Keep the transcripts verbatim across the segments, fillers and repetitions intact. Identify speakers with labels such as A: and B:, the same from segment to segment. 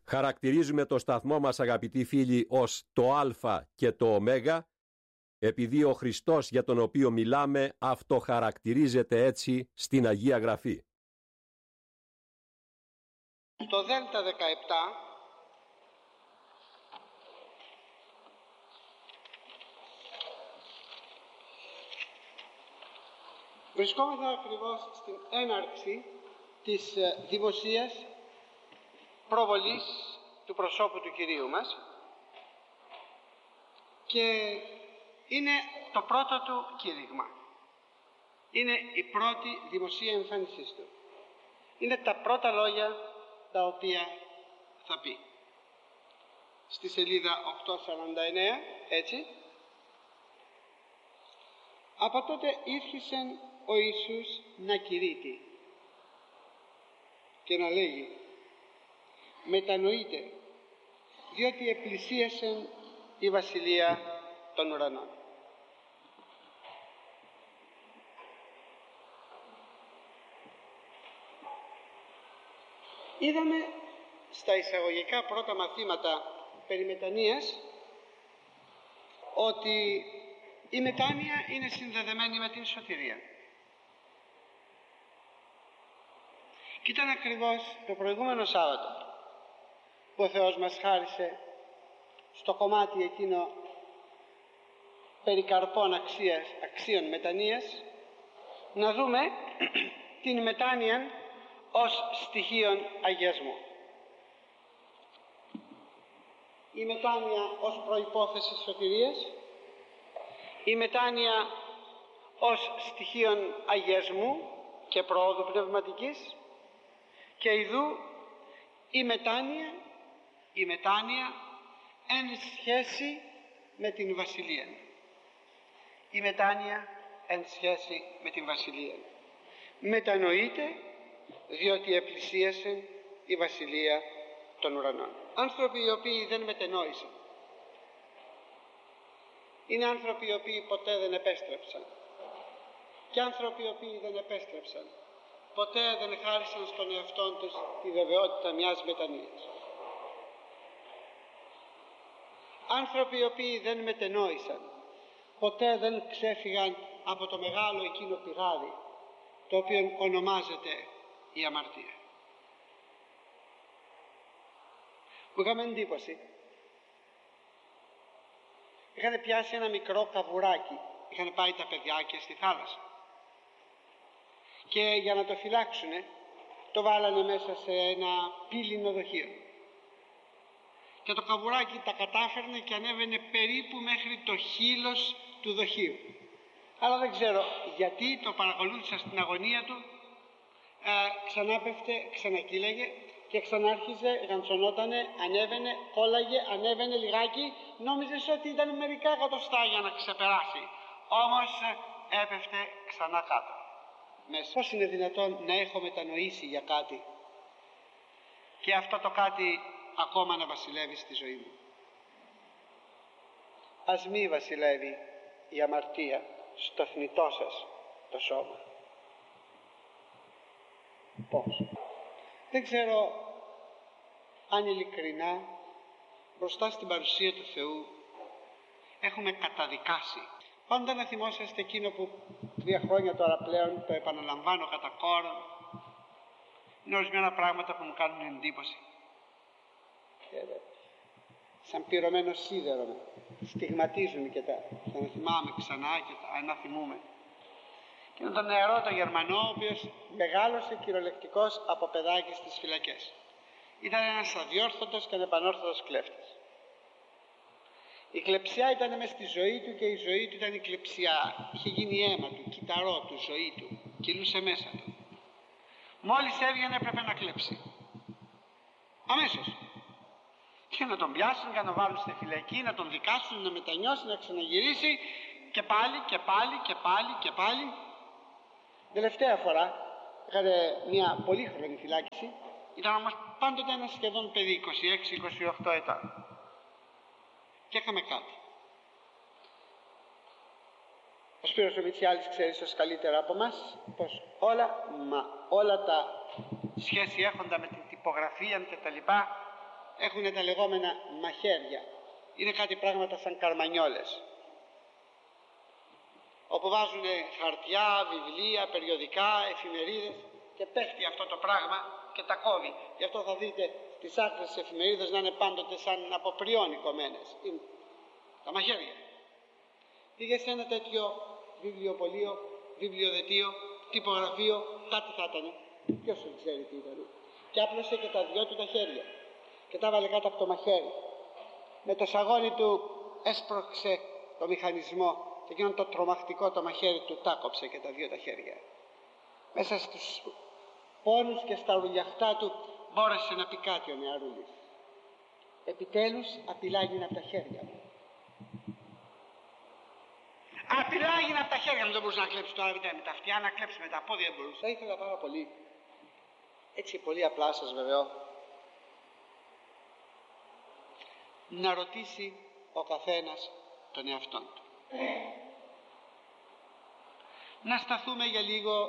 A: Χαρακτηρίζουμε το σταθμό μας, αγαπητοί φίλοι, ως το Α και το Ω, επειδή ο Χριστός για τον οποίο μιλάμε αυτοχαρακτηρίζεται έτσι στην Αγία Γραφή.
B: Το Δέλτα δεκαεπτά βρισκόμεθα ακριβώς στην έναρξη της δημοσίας προβολής του προσώπου του Κυρίου μας και είναι το πρώτο του κήρυγμα. Είναι η πρώτη δημοσία εμφάνισής του. Είναι τα πρώτα λόγια τα οποία θα πει. Στη σελίδα οκτακόσια σαράντα εννέα, έτσι. Από τότε ήρχισεν ο Ιησούς να κηρύττει και να λέγει: μετανοείτε, διότι επλησίασεν η βασιλεία των ουρανών. Είδαμε στα εισαγωγικά πρώτα μαθήματα περί μετανοίας ότι η μετάνοια είναι συνδεδεμένη με την σωτηρία. Και ήταν ακριβώς το προηγούμενο Σάββατο που ο Θεός μας χάρισε στο κομμάτι εκείνο περί καρπών αξίας, αξίων μετανοίας να δούμε την μετάνοια ως στοιχείον αγιασμού. Η μετάνοια ως προϋπόθεση σωτηρίας, η μετάνοια ως στοιχείον αγιασμού και προόδου πνευματικής και ιδού η μετάνοια, η μετάνοια εν σχέση με την βασιλεία. Η μετάνοια εν σχέση με την βασιλεία. Μετανοείται διότι επλησίασε η βασιλεία των ουρανών. Άνθρωποι οι οποίοι δεν μετενόησαν είναι άνθρωποι οι οποίοι ποτέ δεν επέστρεψαν, και άνθρωποι οι οποίοι δεν επέστρεψαν ποτέ δεν χάρισαν στον εαυτόν τους τη βεβαιότητα μιας μετανοίας. Άνθρωποι οι οποίοι δεν μετενόησαν ποτέ δεν ξέφυγαν από το μεγάλο εκείνο πηγάδι το οποίο ονομάζεται η αμαρτία. Μου είχαμε εντύπωση. Είχαν πιάσει ένα μικρό καβουράκι, είχαν πάει τα παιδιάκια στη θάλασσα και για να το φυλάξουνε το βάλανε μέσα σε ένα πύληνο δοχείο και το καβουράκι τα κατάφερνε και ανέβαινε περίπου μέχρι το χείλος του δοχείου, αλλά δεν ξέρω γιατί το παρακολούθησα στην αγωνία του. Ε, ξανά πέφτε, ξανακύλαγε και ξανάρχιζε, γαντσονότανε, ανέβαινε, κόλλαγε, ανέβαινε λιγάκι, νόμιζες ότι ήταν μερικά εκατοστά για να ξεπεράσει, όμως έπεφτε ξανά κάτω μέσα. Πώς είναι δυνατόν να έχω μετανοήσει για κάτι και αυτό το κάτι ακόμα να βασιλεύει στη ζωή μου? Ας μη βασιλεύει η αμαρτία στο θνητό σας το σώμα. Πώς? Δεν ξέρω αν ειλικρινά μπροστά στην παρουσία του Θεού έχουμε καταδικάσει. Πάντα να θυμόσαστε εκείνο που δύο χρόνια τώρα πλέον το επαναλαμβάνω κατά κόρον. Είναι ορισμένα πράγματα που μου κάνουν εντύπωση. Σαν πυρωμένο σίδερο στιγματίζουν και τα θυμάμαι ξανά και τα αναθυμούμε. Και είναι τον νεαρό το Γερμανό, ο οποίος μεγάλωσε κυριολεκτικός από παιδάκι στις φυλακές. Ήταν ένας αδιόρθωτος και ανεπανόρθωτος κλέφτης. Η κλεψιά ήταν μέσα στη ζωή του και η ζωή του ήταν η κλεψιά. Είχε γίνει αίμα του, κυταρό του, ζωή του, κυλούσε μέσα του. Μόλις έβγαινε έπρεπε να κλέψει. Αμέσως. Και να τον πιάσουν, για να βάλουν στη φυλακή, να τον δικάσουν, να μετανιώσει, να ξαναγυρίσει και πάλι και πάλι και πάλι και πάλι. Τελευταία φορά είχατε μια πολύχρονη φυλάκιση, ήταν όμως πάντοτε ένα σχεδόν παιδί, είκοσι έξι είκοσι οκτώ ετών. Και είχαμε κάτι. Ο Σπύρος ο Μητσιάλης ξέρει ίσως καλύτερα από μας πως όλα, μα όλα τα σχέση έχοντα με την τυπογραφία και τα λοιπά έχουν τα λεγόμενα μαχαίρια. Είναι κάτι πράγματα σαν καρμανιόλες, όπου βάζουν χαρτιά, βιβλία, περιοδικά, εφημερίδες και πέφτει αυτό το πράγμα και τα κόβει. Γι' αυτό θα δείτε τις άκρες της εφημερίδας να είναι πάντοτε σαν από πριόνι κομμένες. Είναι τα μαχαίρια. Πήγε σε ένα τέτοιο βιβλιοπωλείο, βιβλιοδετείο, τυπογραφείο, κάτι θα ήταν. Ποιος δεν ξέρει τι ήταν. Και άπλωσε και τα δυο του τα χέρια και τα βάλε κάτω από το μαχαίρι. Με το σαγόνι του έσπρωξε το μηχανισμό και εκείνον το τρομακτικό το μαχαίρι του τάκοψε και τα δύο τα χέρια. Μέσα στους πόνους και στα ρουλιαχτά του μπόρεσε να πει κάτι ο νεαρούλης. Επιτέλους απειλάγινε από τα χέρια μου. Απειλάγινε από τα χέρια μου. Δεν μπορούσε να κλέψει τώρα με τα αυτιά, να κλέψει με τα πόδια, δεν μπορούσε. Θα ήθελα πάρα πολύ, έτσι πολύ απλά σας βεβαιώ, να ρωτήσει ο καθένας τον εαυτόν του. Να σταθούμε για λίγο.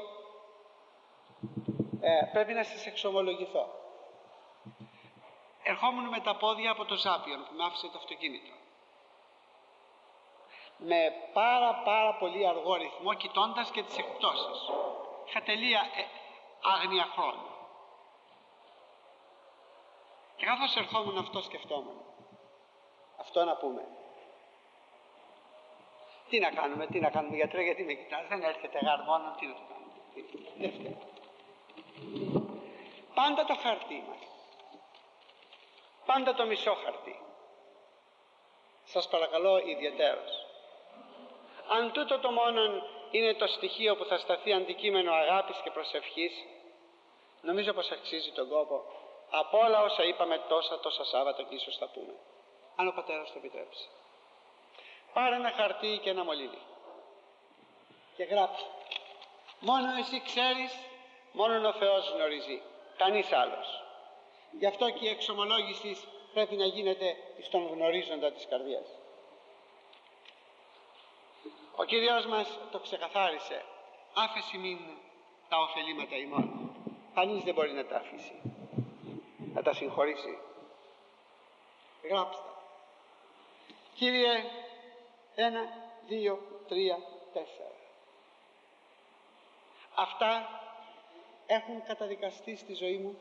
B: ε, πρέπει να σας εξομολογηθώ. Ερχόμουν με τα πόδια από το Ζάπιον που με άφησε το αυτοκίνητο, με πάρα πάρα πολύ αργό ρυθμό, κοιτώντας και τις εκπτώσεις. Είχα τελεία ε, άγνοια χρόνου. Και καθώς ερχόμουν αυτό σκεφτόμουν. Αυτό να πούμε. Τι να κάνουμε, τι να κάνουμε γιατρέ, γιατί με κοιτάς, δεν έρχεται γαρμόνα, τι να το κάνουμε. Δεν φταίει. Πάντα το χαρτί μας. Πάντα το μισό χαρτί. Σας παρακαλώ ιδιαιτέρως. Αν τούτο το μόνον είναι το στοιχείο που θα σταθεί αντικείμενο αγάπης και προσευχής, νομίζω πως αξίζει τον κόπο από όλα όσα είπαμε τόσα τόσα Σάββατα και ίσως θα πούμε, αν ο Πατέρας το επιτρέψει. Πάρε ένα χαρτί και ένα μολύβι και γράψε. Μόνο εσύ ξέρεις, μόνο ο Θεός γνωρίζει, κανείς άλλος. Γι' αυτό και η εξομολόγηση πρέπει να γίνεται στον γνωρίζοντα της καρδιάς. Ο Κύριος μας το ξεκαθάρισε. Άφεση μην τα ωφελήματα ημών. Κανείς δεν μπορεί να τα αφήσει, να τα συγχωρήσει. Γράψτε. Κύριε, ένα, δύο, τρία, τέσσερα. Αυτά έχουν καταδικαστεί στη ζωή μου.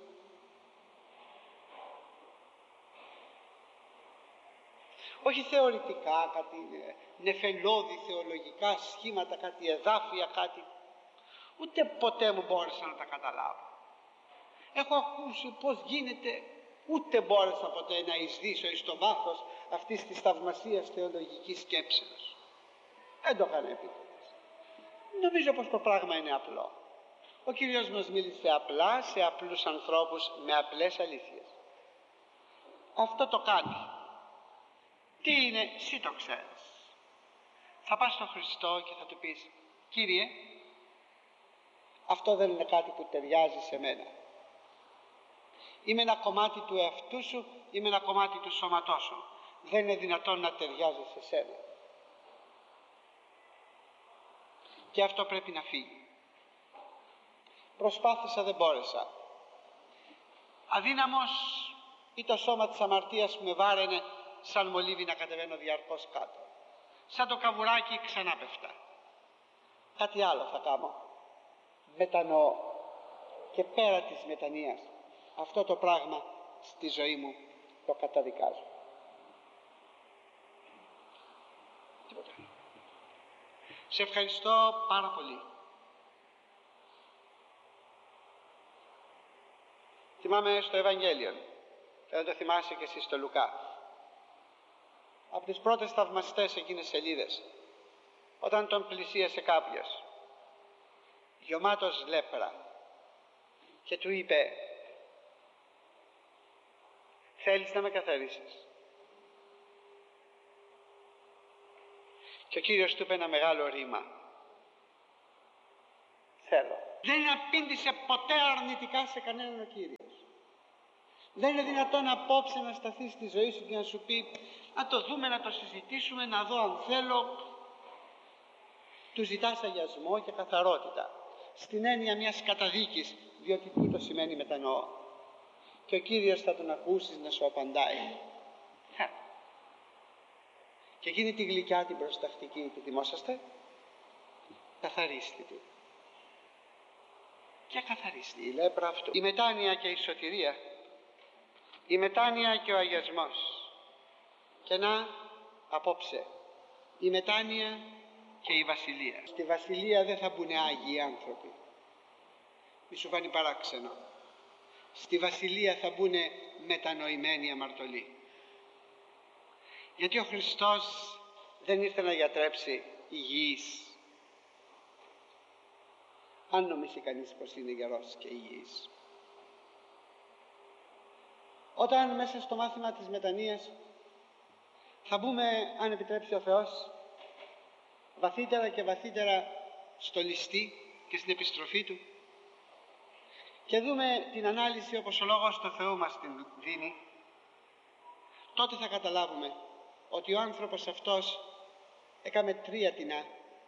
B: Όχι θεωρητικά, κάτι νεφελώδη θεολογικά σχήματα, κάτι εδάφια, κάτι. Ούτε ποτέ μου μπόρεσα να τα καταλάβω. Έχω ακούσει πώς γίνεται, ούτε μπόρεσα ποτέ να εισδύσω εις το βάθος αυτής της θαυμασίας θεολογικής σκέψεως. Δεν το έκανα επίτηδες. Νομίζω πως το πράγμα είναι απλό. Ο Κύριος μας μίλησε απλά σε απλούς ανθρώπους με απλές αλήθειες. Αυτό το κάνει. Τι είναι, εσύ το ξέρεις. Θα πας στον Χριστό και θα του πεις, Κύριε, αυτό δεν είναι κάτι που ταιριάζει σε μένα. Είμαι ένα κομμάτι του εαυτού σου, είμαι ένα κομμάτι του σώματός σου. Δεν είναι δυνατόν να ταιριάζει σε σένα. Και αυτό πρέπει να φύγει. Προσπάθησα, δεν μπόρεσα. Αδύναμος ή το σώμα της αμαρτίας που με βάραινε σαν μολύβι να κατεβαίνω διαρκώς κάτω. Σαν το καβουράκι ξανά πέφτα. Κάτι άλλο θα κάνω. Μετανοώ. Και πέρα της μετανοίας, αυτό το πράγμα στη ζωή μου το καταδικάζω. Τίποτα. Σε ευχαριστώ πάρα πολύ. Θυμάμαι στο Ευαγγέλιο, και δεν το θυμάσαι και εσύ στο Λουκά, από τις πρώτες θαυμαστές εκείνες σελίδες, όταν τον πλησίασε κάποιος γεμάτος λέπρα και του είπε, θέλεις να με καθαρίσεις? Και ο Κύριος του είπε ένα μεγάλο ρήμα, θέλω. Δεν απήντησε ποτέ αρνητικά σε κανέναν ο Κύριος. Δεν είναι δυνατόν απόψε να σταθεί στη ζωή σου και να σου πει, να το δούμε, να το συζητήσουμε, να δω αν θέλω. Του ζητάς αγιασμό και καθαρότητα, στην έννοια μιας καταδίκης, διότι τούτο σημαίνει μετανοώ. και ο Κύριος θα τον ακούσεις να σου απαντάει. Και εκείνη τη γλυκιά την προστακτική τη θυμόσαστε? Καθαρίστη του. Και καθαρίστη η λέπρα αυτού. Η μετάνοια και η σωτηρία, η μετάνοια και ο αγιασμός. Και να απόψε η μετάνοια και η βασιλεία. Στη βασιλεία δεν θα μπουν άγιοι άνθρωποι, μη σου φάνει παράξενο. Στη βασιλεία θα μπουν μετανοημένοι αμαρτωλοί. Γιατί ο Χριστός δεν ήρθε να γιατρέψει υγιείς. Αν νομίζει κανείς πως είναι γερός και υγιής. Όταν μέσα στο μάθημα της μετανοίας θα μπούμε, αν επιτρέψει ο Θεός, βαθύτερα και βαθύτερα στο ληστή και στην επιστροφή του και δούμε την ανάλυση όπως ο Λόγος του Θεού μας την δίνει, τότε θα καταλάβουμε ότι ο άνθρωπος αυτός έκαμε τρία τινά.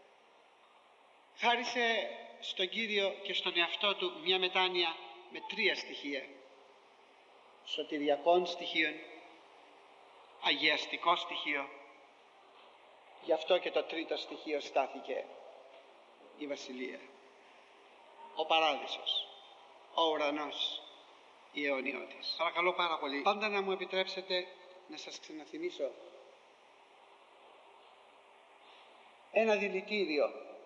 B: Χάρισε στον Κύριο και στον εαυτό του μια μετάνοια με τρία στοιχεία: σωτηριακών στοιχείων, αγιαστικό στοιχείο. Γι' αυτό και το τρίτο στοιχείο στάθηκε η βασιλεία, ο παράδεισος, ο ουρανός, η αιωνιώτης. Παρακαλώ πάρα πολύ πάντα να μου επιτρέψετε να σας ξαναθυμίσω ένα δηλητήριο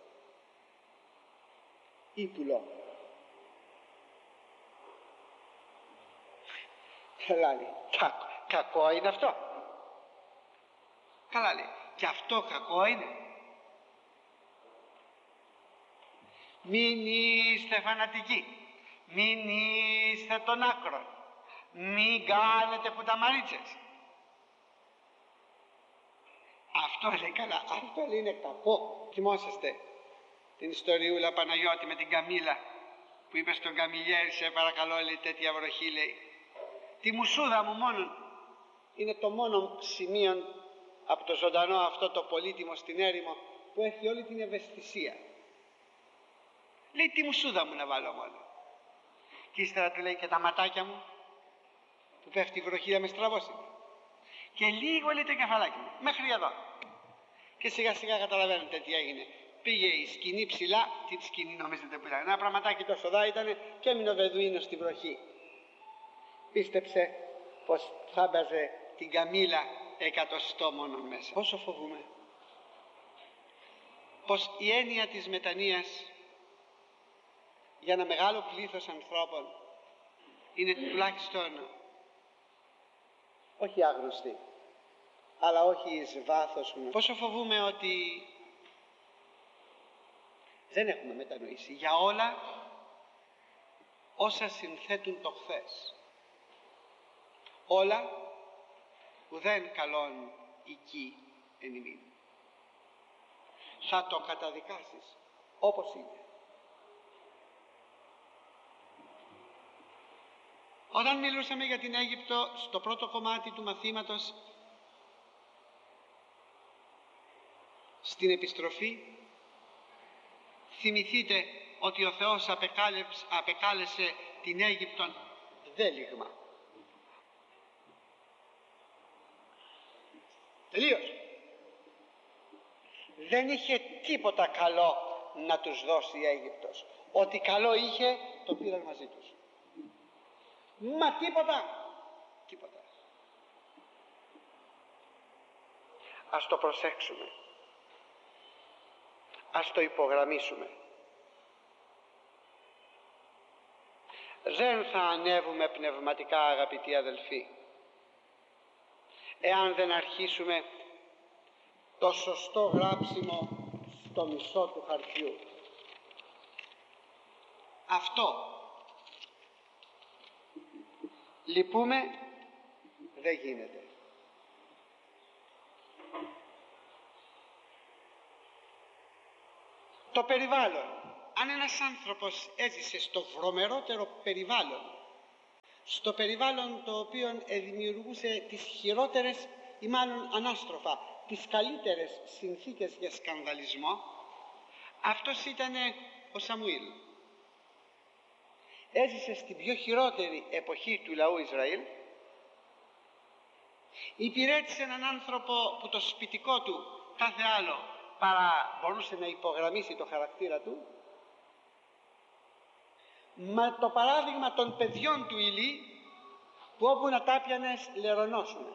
B: ύπουλο. Καλά λέει, Κα, κακό είναι αυτό. Καλά λέει, και αυτό κακό είναι. Μην είστε φανατικοί, μην είστε των άκρων, μην κάνετε πουταμαρίτσες. Αυτό λέει καλά, αυτό λέει είναι κακό. Θυμόσαστε την ιστοριούλα Παναγιώτη με την Καμήλα που είπε στον Καμιλιέρη, σε παρακαλώ, λέει, τέτοια βροχή, λέει, τη μουσούδα μου μόνο είναι το μόνο σημείο από το ζωντανό αυτό το πολύτιμο στην έρημο που έχει όλη την ευαισθησία. Λέει, τη μουσούδα μου να βάλω μόνο. Και ύστερα του λέει, και τα ματάκια μου που πέφτει η βροχή να με στραβώσει. Και λίγο, λέει, το κεφαλάκι μου μέχρι εδώ. Και σιγά σιγά καταλαβαίνετε τι έγινε. Πήγε η σκηνή ψηλά, τι σκηνή νομίζετε που ήταν? Ένα πραγματάκι τόσο δά ήτανε και έμεινε ο Βεδουίνος στη βροχή. Πίστεψε πως θα μπαζε την Καμήλα εκατοστό μόνο μέσα. Πόσο φοβούμε πως η έννοια της μετανοίας για ένα μεγάλο πλήθος ανθρώπων είναι τουλάχιστον όχι άγνωστη, αλλά όχι εις βάθος γνωστή. Πόσο φοβούμε ότι δεν έχουμε μετανοήσει για όλα όσα συνθέτουν το χθες. Όλα που δεν καλών εκεί εν ημίν. Θα το καταδικάσεις όπως είναι. Όταν μιλούσαμε για την Αίγυπτο στο πρώτο κομμάτι του μαθήματος, στην επιστροφή, θυμηθείτε ότι ο Θεός απεκάλεσε την Αίγυπτον δέλιγμα. Τελείως. Δεν είχε τίποτα καλό να τους δώσει η Αίγυπτος. Ό,τι καλό είχε το πήραν μαζί τους. Μα τίποτα. Τίποτα. Ας το προσέξουμε. Ας το υπογραμμίσουμε. Δεν θα ανέβουμε πνευματικά, αγαπητοί αδελφοί, εάν δεν αρχίσουμε το σωστό γράψιμο στο μισό του χαρτιού. Αυτό λυπούμε, δεν γίνεται. Το περιβάλλον. Αν ένας άνθρωπος έζησε στο βρωμερότερο περιβάλλον, στο περιβάλλον το οποίο δημιουργούσε τις χειρότερες ή μάλλον ανάστροφα τις καλύτερες συνθήκες για σκανδαλισμό, αυτός ήταν ο Σαμουήλ. έζησε στην πιο χειρότερη εποχή του λαού Ισραήλ, υπηρέτησε έναν άνθρωπο που το σπιτικό του κάθε άλλο παρά μπορούσε να υπογραμμίσει το χαρακτήρα του, με το παράδειγμα των παιδιών του Ηλί, που όπου να τα πιανες λερωνώσουν.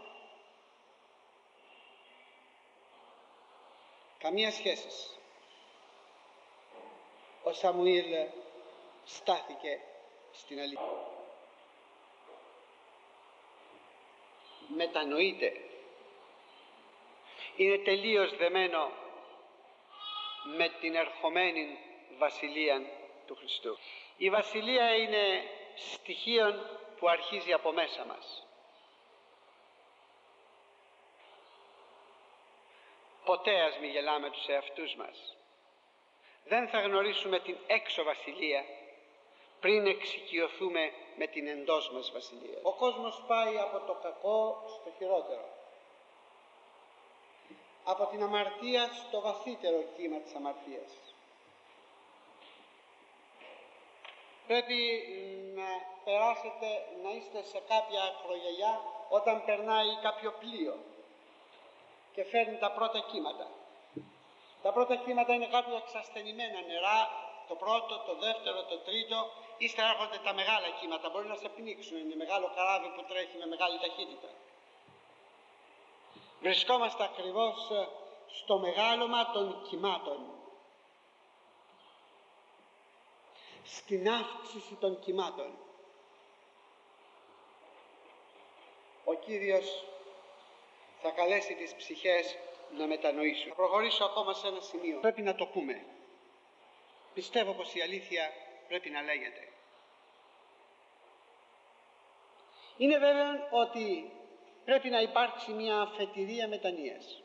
B: Καμία σχέση. Ο Σαμουήλ στάθηκε στην αλήθεια. Μετανοείται. Είναι τελείως δεμένο με την ερχομένη βασιλεία του Χριστού. Η βασιλεία είναι στοιχείο που αρχίζει από μέσα μας. Ποτέ ας μη γελάμε τους εαυτούς μας. Δεν θα γνωρίσουμε την έξω βασιλεία πριν εξοικειωθούμε με την εντός μας βασιλεία. Ο κόσμος πάει από το κακό στο χειρότερο, από την αμαρτία στο βαθύτερο κύμα της αμαρτίας. Πρέπει να περάσετε, να είστε σε κάποια ακρογιαλιά όταν περνάει κάποιο πλοίο και φέρνει τα πρώτα κύματα. Τα πρώτα κύματα είναι κάποια εξασθενημένα νερά, το πρώτο, το δεύτερο, το τρίτο, ύστερα έρχονται τα μεγάλα κύματα, μπορεί να σε πνίξουν, είναι μεγάλο καράβι που τρέχει με μεγάλη ταχύτητα. Βρισκόμαστε ακριβώς στο μεγάλωμα των κυμάτων, στην αύξηση των κυμάτων. Ο Κύριος θα καλέσει τις ψυχές να μετανοήσουν. Θα προχωρήσω ακόμα σε ένα σημείο. Πρέπει να το πούμε. Πιστεύω πως η αλήθεια πρέπει να λέγεται. Είναι βέβαιο ότι πρέπει να υπάρξει μια αφετηρία μετανοίας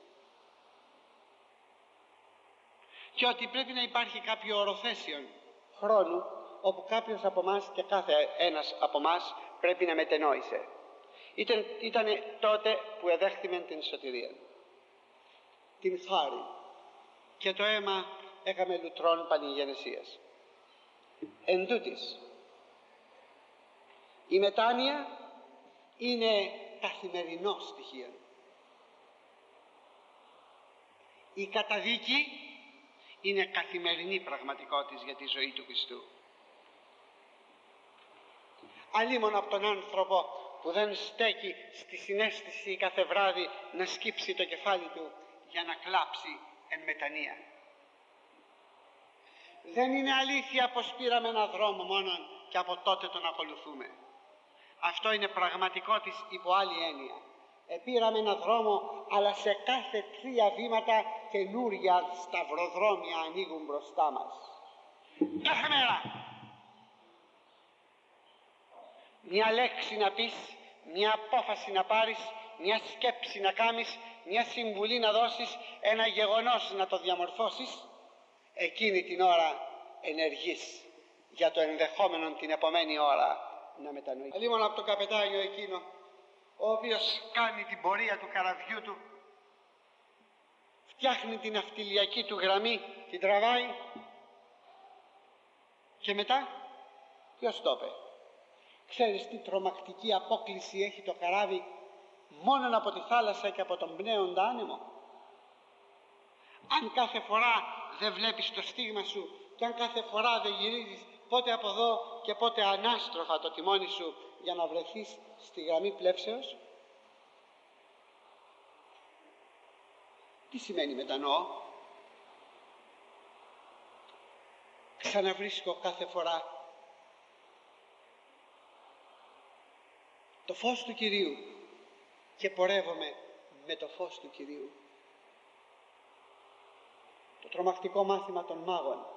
B: και ότι πρέπει να υπάρχει κάποιο οροθέσιο χρόνου όπου κάποιος από εμάς και κάθε ένας από εμάς πρέπει να μετενόησε. Ήταν, ήταν τότε που εδέχθημε την σωτηρία, την χάρη, και το αίμα έκαμε λουτρών πανηγενεσίας. Εν τούτης, η μετάνοια είναι καθημερινό στοιχείο. Η καταδίκη είναι καθημερινή πραγματικότητα για τη ζωή του Χριστού. Αλλήμον από τον άνθρωπο που δεν στέκει στη συναίσθηση κάθε βράδυ να σκύψει το κεφάλι του για να κλάψει εν μετανία. Δεν είναι αλήθεια πως πήραμε έναν δρόμο μόνον και από τότε τον ακολουθούμε. Αυτό είναι πραγματικότης υπό άλλη έννοια. Επήραμε έναν δρόμο, αλλά σε κάθε τρία βήματα καινούρια σταυροδρόμια ανοίγουν μπροστά μας. Κάθε μέρα. Μια λέξη να πεις, μια απόφαση να πάρεις, μια σκέψη να κάνεις, μια συμβουλή να δώσεις, ένα γεγονός να το διαμορφώσεις, εκείνη την ώρα ενεργείς για το ενδεχόμενο την επομένη ώρα να μετανοεί. Αλλήμον από τον καπετάνιο εκείνο, ο οποίος κάνει την πορεία του καραβιού του, φτιάχνει την ναυτιλιακή του γραμμή, την τραβάει και μετά ποιος το είπε? Ξέρεις τι τρομακτική απόκληση έχει το καράβι μόνον από τη θάλασσα και από τον πνέοντα άνεμο? Αν κάθε φορά δεν βλέπεις το στίγμα σου και αν κάθε φορά δεν γυρίζεις πότε από εδώ και πότε ανάστροφα το τιμόνι σου για να βρεθείς στη γραμμή πλεύσεως, τι σημαίνει μετανοώ? Ξαναβρίσκω κάθε φορά το φως του Κυρίου και πορεύομαι με το φως του Κυρίου. Το τρομακτικό μάθημα των μάγων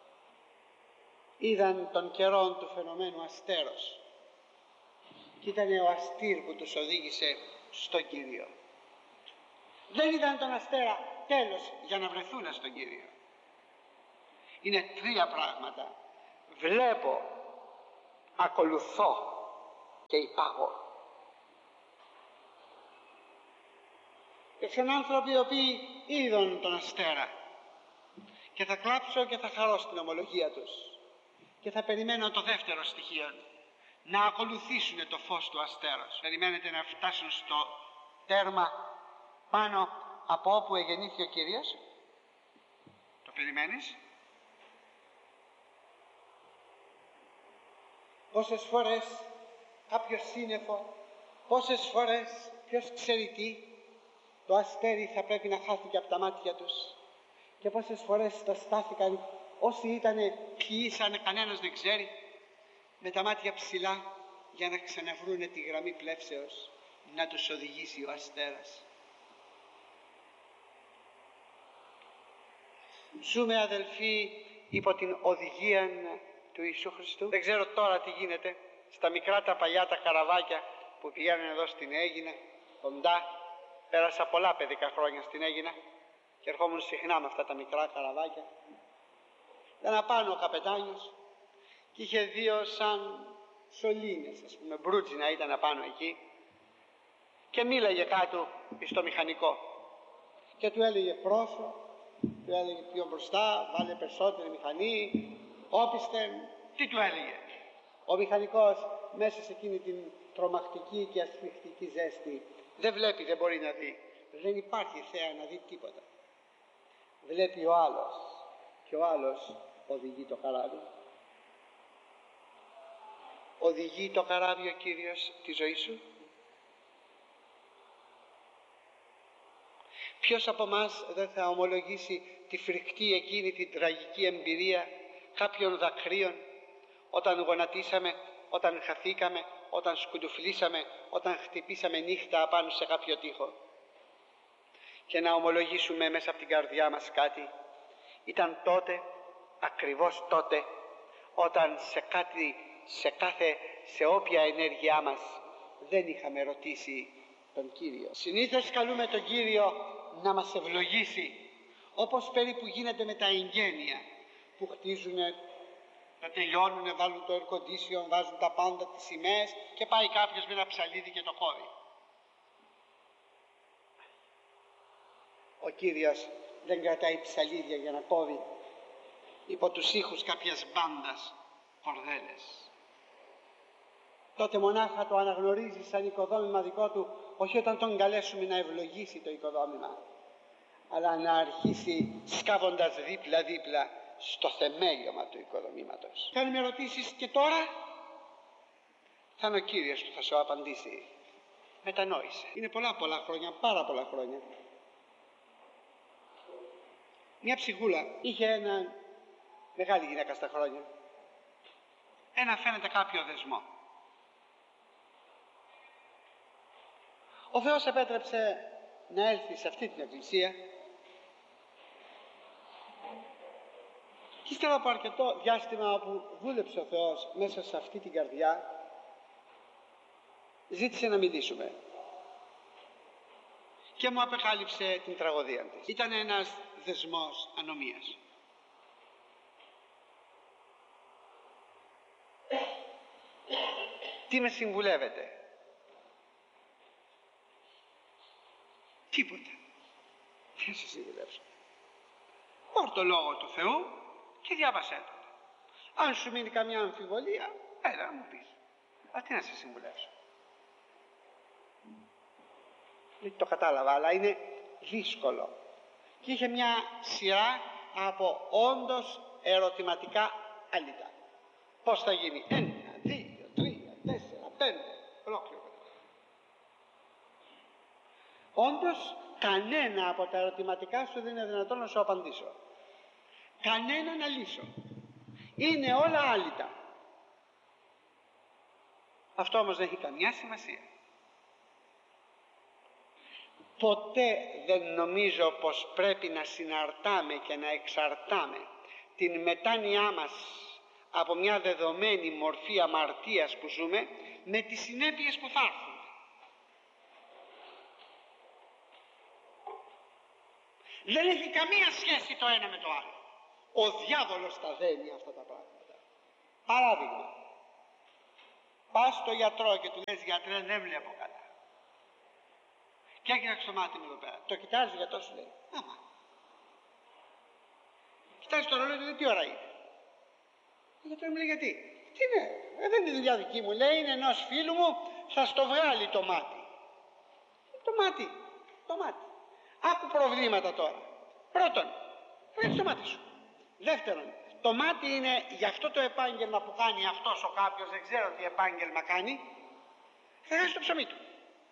B: είδαν τον καιρόν του φαινομένου αστέρος και ήταν ο αστήρ που τους οδήγησε στον Κύριο. Δεν είδαν τον αστέρα τέλος για να βρεθούν στον Κύριο. Είναι τρία πράγματα: βλέπω, ακολουθώ και υπάγω. Υπήρξαν άνθρωποι οι οποίοι είδαν τον αστέρα και θα κλάψω και θα χαρώ στην ομολογία τους. και θα περιμένω το δεύτερο στοιχείο, να ακολουθήσουν το φως του αστέρος. Περιμένετε να φτάσουν στο τέρμα πάνω από όπου εγεννήθη ο Κύριος? Το περιμένεις? Πόσες φορές κάποιο σύννεφο, πόσες φορές, ποιος ξέρει τι, το αστέρι θα πρέπει να χάθηκε από τα μάτια τους, και πόσες φορές τα στάθηκαν όσοι ήτανε ποιοι ήσαν, κανένας δεν ξέρει, με τα μάτια ψηλά για να ξαναβρούνε τη γραμμή πλεύσεως να τους οδηγήσει ο αστέρας. Ζούμε, αδελφοί, υπό την οδηγία του Ιησού Χριστού. Δεν ξέρω τώρα τι γίνεται στα μικρά τα παλιά τα καραβάκια που πηγαίνουν εδώ στην Αίγινα κοντά. Πέρασα πολλά παιδικά χρόνια στην Αίγινα και ερχόμουν συχνά με αυτά τα μικρά καραβάκια. Ήταν απάνω ο καπετάνιος και είχε δύο σαν σωλήνες, ας πούμε, μπρούτζινα ήταν απάνω εκεί, και μίλαγε κάτω στο μηχανικό και του έλεγε πρόσω, του έλεγε πιο μπροστά, βάλε περισσότερη μηχανή, όπιστε. Τι του έλεγε? Ο μηχανικός μέσα σε εκείνη την τρομακτική και ασφιχτική ζέστη δεν βλέπει, δεν μπορεί να δει, δεν υπάρχει θέα να δει τίποτα. Βλέπει ο άλλος και ο άλλος οδηγεί το καράβι. Οδηγεί το καράβι ο Κύριος τη ζωή σου? Ποιος από μας δεν θα ομολογήσει τη φρικτή εκείνη την τραγική εμπειρία κάποιων δακρύων όταν γονατίσαμε, όταν χαθήκαμε, όταν σκουντουφλήσαμε, όταν χτυπήσαμε νύχτα απάνω σε κάποιο τοίχο, και να ομολογήσουμε μέσα από την καρδιά μας κάτι? Ήταν τότε, ακριβώς τότε, όταν σε κάτι, σε κάθε, σε όποια ενέργειά μας δεν είχαμε ρωτήσει τον Κύριο. Συνήθως καλούμε τον Κύριο να μας ευλογήσει, όπως περίπου γίνεται με τα εγγένεια που χτίζουνε, τα τελειώνουνε, βάλουν το air condition, βάζουν τα πάντα, τις σημαίες, και πάει κάποιος με ένα ψαλίδι και το κόβει. Ο Κύριος δεν κρατάει ψαλίδια για να κόβει υπό τους ήχους κάποιας μπάντας κορδέλες. Τότε μονάχα το αναγνωρίζει σαν οικοδόμημα δικό του, όχι όταν τον καλέσουμε να ευλογήσει το οικοδόμημα, αλλά να αρχίσει σκάβοντας δίπλα-δίπλα στο θεμέλιωμα του οικοδομήματος. Κάνουμε ερωτήσεις και τώρα θα είναι ο Κύριος που θα σου απαντήσει. Μετανόησε. Είναι πολλά πολλά χρόνια, πάρα πολλά χρόνια. Μια ψυχούλα είχε ένα, μεγάλη γυναίκα στα χρόνια, ένα φαίνεται κάποιο δεσμό. Ο Θεός επέτρεψε να έλθει σε αυτή την εκκλησία και ύστερα από αρκετό διάστημα που δούλεψε ο Θεός μέσα σε αυτή την καρδιά, ζήτησε να μιλήσουμε και μου απεκάλυψε την τραγωδία της. Ήταν ένας δεσμός ανομίας. Τι με συμβουλεύετε? Τίποτα. Τι να σε συμβουλεύσω? Πάρ' το λόγο του Θεού και διάβασέ το. Αν σου μείνει καμιά αμφιβολία, έλα να μου πεις. Α, τι να σε συμβουλεύσω? Δεν το κατάλαβα, αλλά είναι δύσκολο. Και είχε μια σειρά από όντως ερωτηματικά άλυτα. Πώς θα γίνει? Ένα, δύο, τρία, τέσσερα, πέντε, ολόκληρο. Όντως, κανένα από τα ερωτηματικά σου δεν είναι δυνατόν να σου απαντήσω. Κανένα να λύσω. Είναι όλα άλυτα. Αυτό όμως δεν έχει καμιά σημασία. Ποτέ δεν νομίζω πως πρέπει να συναρτάμε και να εξαρτάμε την μετάνοιά μας από μια δεδομένη μορφή αμαρτίας που ζούμε με τις συνέπειες που θα έρθουν. Δεν έχει καμία σχέση το ένα με το άλλο. Ο διάβολος τα δένει αυτά τα πράγματα. Παράδειγμα, πας στο γιατρό και του λες, γιατρέ, δεν βλέπω καλά. Και έκοιναξε το μάτι μου εδώ πέρα. Το κοιτάζει ο γιατρός, σου λέει, άμα. Κοιτάζει το ρολόι, λέει, τι ώρα είναι? Ο γιατρός μου λέει γιατί? Τι είναι, ε, δεν είναι δουλειά δική μου, λέει, είναι ενός φίλου μου, θα στο βγάλει το μάτι. Το μάτι, το μάτι. Άκου προβλήματα τώρα. Πρώτον, βγάλεις το μάτι σου. Δεύτερον, το μάτι είναι για αυτό το επάγγελμα που κάνει αυτός ο κάποιος, δεν ξέρω τι επάγγελμα κάνει, θα χάσει το ψωμί του.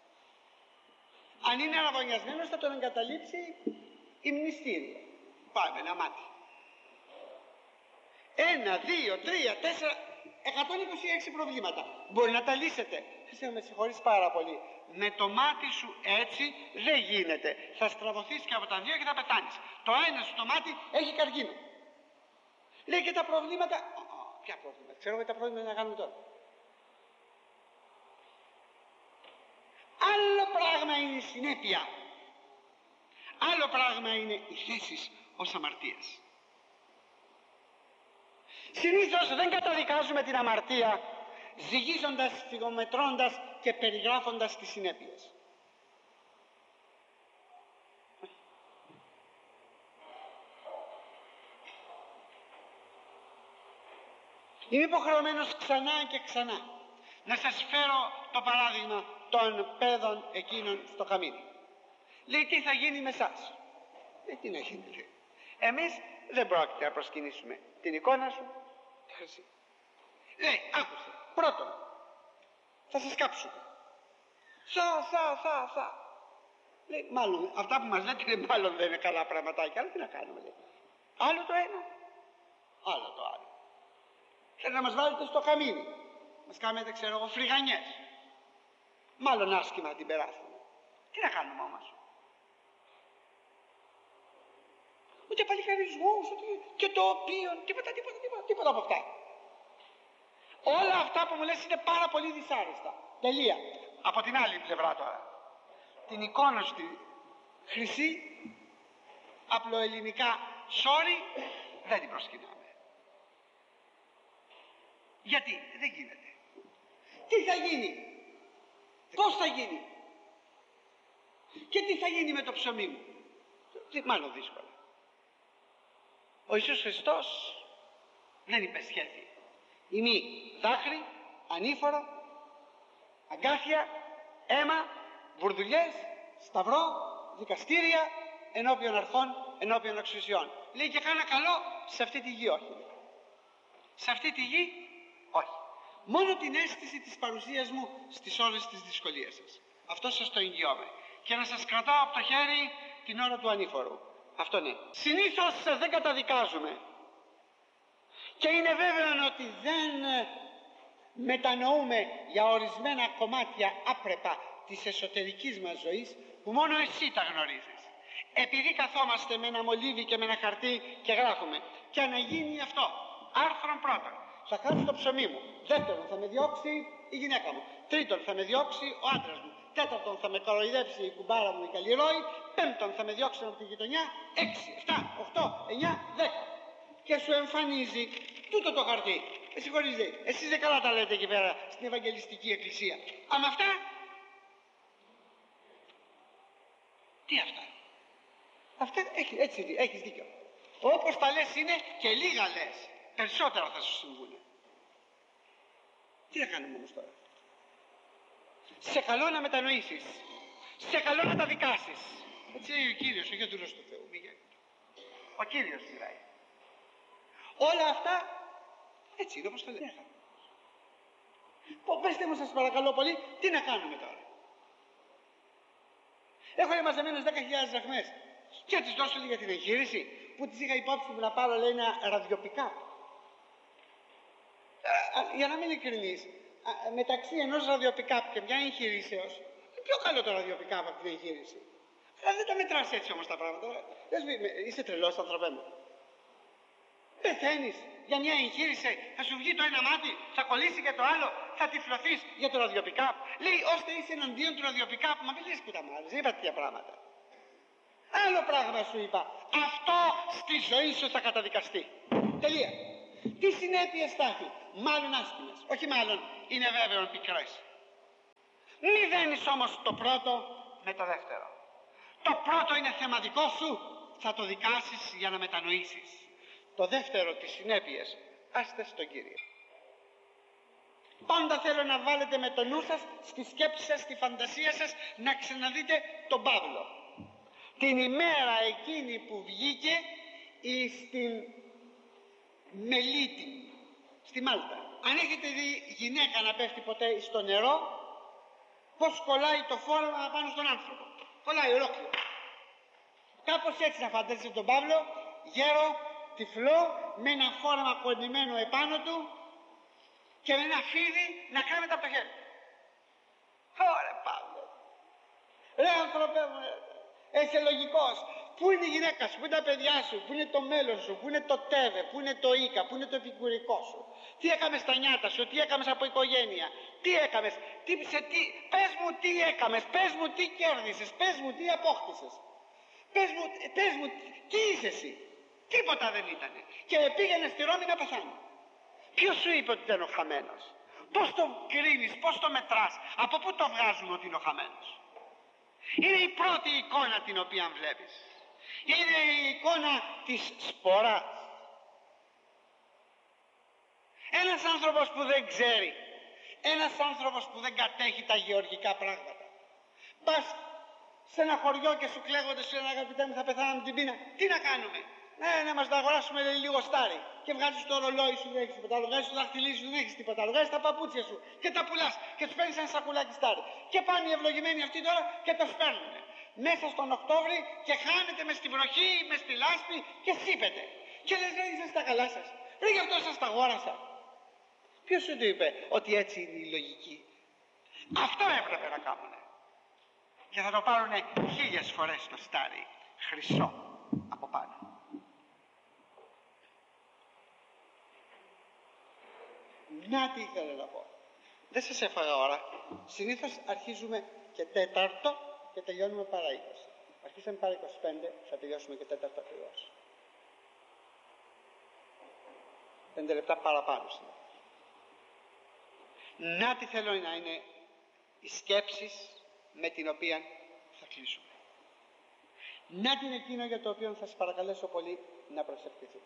B: Αν είναι αραβωνιασμένος θα τον εγκαταλείψει υμνηστήριο. Πάμε ένα μάτι. Ένα, δύο, τρία, τέσσερα, εκατόν είκοσι έξι προβλήματα. Μπορεί να τα λύσετε. Εσύ με συγχωρείς πάρα πολύ. Με το μάτι σου έτσι δεν γίνεται. Θα στραβωθείς και από τα δύο και θα πεθάνεις. Το ένα σου το μάτι έχει καρκίνο. Λέει και τα προβλήματα. Ο, ο, ποια προβλήματα? Ξέρω εγώ τα προβλήματα να κάνουμε τώρα. Άλλο πράγμα είναι η συνέπεια. Άλλο πράγμα είναι οι θέσεις ως αμαρτίας. Συνήθως δεν καταδικάζουμε την αμαρτία ζυγίζοντας, φυγομετρώντας και περιγράφοντας τις συνέπειες. Είμαι υποχρεωμένος ξανά και ξανά να σας φέρω το παράδειγμα των παιδών εκείνων στο καμίνι. Λέει τι θα γίνει με εσάς? Λέει τι να γίνει? Λέει. Εμείς δεν πρόκειται να προσκυνήσουμε την εικόνα σου, τη χρυσή. Λέει άκουσε, πρώτον θα σας κάψουμε. Θα, θα, θα, θα. Λέει μάλλον αυτά που μας λέτε λέει, μάλλον δεν είναι καλά πραγματάκια, αλλά τι να κάνουμε λέει. Άλλο το ένα, άλλο το άλλο. Θέλετε να μας βάλετε στο καμίνι, μας κάνετε ξέρω εγώ φρυγανιές. Μάλλον άσχημα την περάσουμε. Τι να κάνουμε όμως? Ούτε παλικαρισμούς, ούτε και το οποίο, τίποτα, τίποτα, τίποτα, τίποτα από αυτά. Όλα αυτά που μου λες είναι πάρα πολύ δυσάρεστα. Τελεία. Από την άλλη πλευρά τώρα. Την εικόνα στη χρυσή, απλοελληνικά, sorry, δεν την προσκυνάμε. Γιατί δεν γίνεται. Τι θα γίνει? Πώς θα γίνει? Και τι θα γίνει με το ψωμί μου? Τι, μάλλον δύσκολα. Ο Ιησούς Χριστός δεν υπεσχέθη. Ημί δάκρυ, ανήφορο, αγκάθια, αίμα, βουρδουλιές, σταυρό, δικαστήρια, ενώπιον αρχών, ενώπιον εξουσιών. Λέει και κάνα καλό σε αυτή τη γη όχι. Σε αυτή τη γη όχι. Μόνο την αίσθηση της παρουσίας μου στις ώρες της δυσκολίας σας. Αυτό σας το εγγυώμαι. Και να σας κρατάω από το χέρι την ώρα του ανήφορου. Αυτό ναι. Συνήθως δεν καταδικάζουμε. Και είναι βέβαιο ότι δεν μετανοούμε για ορισμένα κομμάτια άπρεπα της εσωτερικής μας ζωής που μόνο εσύ τα γνωρίζεις. Επειδή καθόμαστε με ένα μολύβι και με ένα χαρτί και γράφουμε και να γίνει αυτό. Άρθρον πρώτον. Θα χάσει το ψωμί μου. Δεύτερον, θα με διώξει η γυναίκα μου. Τρίτον, θα με διώξει ο άντρας μου. Τέταρτον, θα με κοροϊδέψει η κουμπάρα μου η καλή ροή. Πέμπτον, θα με διώξουν από τη γειτονιά. Έξι, εφτά, οχτώ, εννιά, δέκα. Και σου εμφανίζει τούτο το χαρτί. Με συγχωρείτε, εσείς δεν καλά τα λέτε εκεί πέρα στην Ευαγγελιστική Εκκλησία. Αλλά αυτά. Τι αυτά? Αυτά έτσι, έχεις δίκιο. Όπως τα λες είναι και λίγα λες. Περισσότερα θα σου συμβούν. Τι να κάνουμε όμως τώρα? Σε καλό να μετανοήσεις. Σε καλό να τα δικάσεις. Έτσι λέει ο Κύριος, όχι ο δούλος του Θεού. Ο Κύριος μιλάει. Όλα αυτά έτσι είναι όπως το λέει. Πέστε μου σας παρακαλώ πολύ, τι να κάνουμε τώρα? Έχω μαζεμένες δέκα χιλιάδες δραχμές και τις δώσω για την εγχείρηση που τις είχα υπόψη μου να πάρω λέει ένα ραδιοπικά. Για να μην ειλικρινείς, μεταξύ ενός ραδιοπικάπ και μια εγχειρήσεως είναι πιο καλό το ραδιοπικάπ από την εγχείρηση. Αλλά δεν τα μετράς έτσι όμως τα πράγματα. Είσαι τρελός άνθρωπέ μου. Πεθαίνεις για μια εγχείρηση, θα σου βγει το ένα μάτι, θα κολλήσει και το άλλο, θα τυφλωθείς για το ραδιοπικάπ. Λέει ώστε είσαι εναντίον του ραδιοπικάπ. Μα μην λες που τα μάθεις, είπα τέτοια πράγματα. Άλλο πράγμα σου είπα. Αυτό στη ζωή σου θα καταδικαστεί. Τελεία. Τι συνέπειες θα έχει? Μάλλον άσχημες. Όχι μάλλον, είναι βέβαιο πικρές. Μη δένεις όμως το πρώτο με το δεύτερο. Το πρώτο είναι θέμα δικό σου, θα το δικάσεις για να μετανοήσεις. Το δεύτερο, τις συνέπειες, άστε στον Κύριο. Πάντα θέλω να βάλετε με το νου σας, στη σκέψη σας, στη φαντασία σας, να ξαναδείτε τον Παύλο. Την ημέρα εκείνη που βγήκε στην Μελίτη, στη Μάλτα. Αν έχετε δει γυναίκα να πέφτει ποτέ στο νερό, πως κολλάει το φόρεμα πάνω στον άνθρωπο. Κολλάει ολόκληρο. Κάπως έτσι να φαντάζεστε τον Παύλο, γέρο, τυφλό, με ένα φόρεμα κοντιμένο επάνω του και με ένα φίδι να κρέμεται από το χέρι. Ωρε Παύλο, ρε άνθρωπε μου, είσαι λογικός. Πού είναι η γυναίκα σου, πού είναι τα παιδιά σου, πού είναι το μέλλον σου, πού είναι το τέβε, πού είναι το οίκα, πού είναι το επικουρικό σου. Τι έκαμες στα νιάτα σου, τι έκαμες από οικογένεια, τι έκαμες, τι, σε τι, πες μου τι έκαμες, πες μου τι κέρδισες, πες μου τι απόκτησες. Πες μου, πες μου τι είσαι εσύ. Τίποτα δεν ήτανε. Και πήγαινε στη Ρώμη να πεθάνει. Ποιος σου είπε ότι ήταν ο χαμένος? Πώς το κρίνεις, πώς το μετράς, από πού το βγάζουμε ότι είναι ο χαμένος? Είναι η πρώτη εικόνα την οποία βλέπεις. Είναι η εικόνα της σποράς. Ένας άνθρωπος που δεν ξέρει, ένας άνθρωπος που δεν κατέχει τα γεωργικά πράγματα. Πας σε ένα χωριό και σου κλαίγονται, σου λένε αγαπητέ μου θα πεθάναμε την πείνα. Τι να κάνουμε? Ναι, να μας τα αγοράσουμε λίγο στάρι. Και βγάζεις το ρολόι σου, δεν έχεις τίποτα άλλο. Βγάζεις το δαχτυλί σου, δεν έχεις τίποτα άλλο. Βγάζεις τα παπούτσια σου και τα πουλάς και τους παίρνεις ένα σακουλάκι στάρι. Και πάνε οι ευλογημένοι αυτοί τώρα και το σπέρνουν. Μέσα στον Οκτώβρη και χάνετε μες στην βροχή, μες στη λάσπη και σύπετε. Και λες ρε είστε στα καλά σας. Ρε γι' αυτό σας τα αγόρασα. Ποιος σου το είπε ότι έτσι είναι η λογική? Αυτό έπρεπε να κάνουνε. Και θα το πάρουνε χίλιες φορές το στάρι χρυσό από πάνω. Να τι ήθελα να πω. Δεν σας έφαγα ώρα. Συνήθως αρχίζουμε και τέταρτο και τελειώνουμε παρά είκοσι. Αρχίσαμε παρά είκοσι πέντε, θα τελειώσουμε και τέταρτο ακριβώς. Πέντε λεπτά παραπάνω σήμερα. Να τι θέλω να είναι οι σκέψεις με την οποία θα κλείσουμε. Να την εκείνο για το οποίο θα σας παρακαλέσω πολύ να προσευχηθούμε.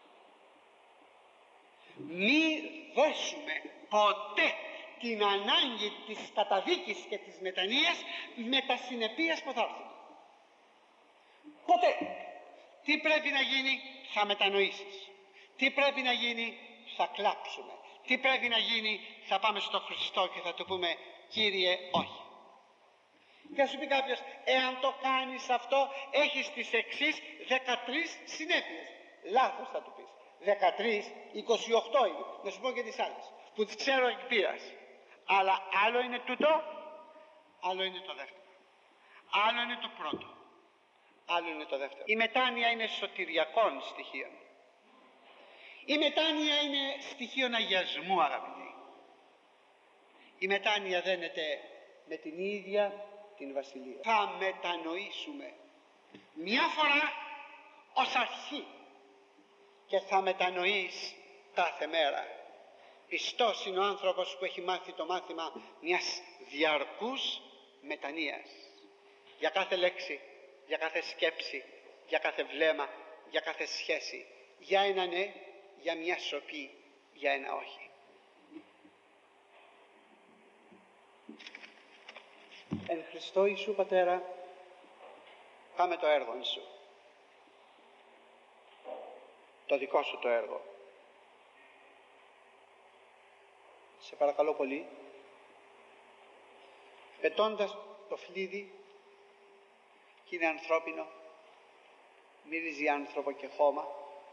B: Μη δέσουμε ποτέ την ανάγκη της καταδίκης και της μετανοίας με τα συνεπείες που θα έρθουν. Ποτέ. Τι πρέπει να γίνει? Θα μετανοήσεις. Τι πρέπει να γίνει? Θα κλάψουμε. Τι πρέπει να γίνει? Θα πάμε στο Χριστό και θα του πούμε Κύριε όχι. Και θα σου πει κάποιος, εάν το κάνεις αυτό έχεις τις εξής δεκατρείς συνέπειες. Λάθος θα του πεις. δεκατρείς, είκοσι οκτώ είναι. Να σου πω και τις άλλες που τις ξέρω εκ πείρας. Αλλά άλλο είναι τούτο, άλλο είναι το δεύτερο. Άλλο είναι το πρώτο, άλλο είναι το δεύτερο. Η μετάνοια είναι σωτηριακών στοιχείων. Η μετάνοια είναι στοιχείων αγιασμού, αγαπητοί. Η μετάνοια δένεται με την ίδια την Βασιλεία. Θα μετανοήσουμε μια φορά ως αρχή και θα μετανοείς κάθε μέρα. Πιστός είναι ο άνθρωπος που έχει μάθει το μάθημα μιας διαρκούς μετανοίας. Για κάθε λέξη, για κάθε σκέψη, για κάθε βλέμμα, για κάθε σχέση. Για ένα ναι, για μια σοπή, για ένα όχι. Εν Χριστώ Ιησού Πατέρα, κάμε το έργο σου. Το δικό σου το έργο. Σε παρακαλώ πολύ, πετώντας το φλίδι, και είναι ανθρώπινο, μυρίζει άνθρωπο και χώμα,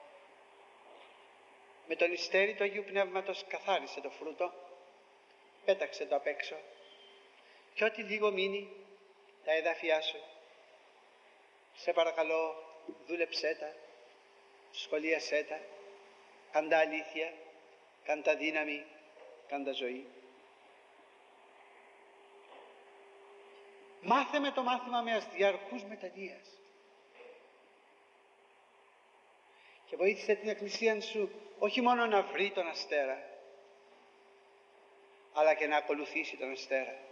B: με τον ιστέρι του Αγίου Πνεύματος καθάρισε το φρούτο, πέταξε το απ' έξω και ό,τι λίγο μείνει, τα εδάφια σου, σε παρακαλώ δούλεψέ τα, σχολίασέ τα, κάντα αλήθεια, κάντα δύναμη, κάντα ζωή. Μάθε με το μάθημα μιας διαρκούς μετανοίας και βοήθησε την Εκκλησία σου όχι μόνο να βρει τον αστέρα, αλλά και να ακολουθήσει τον αστέρα.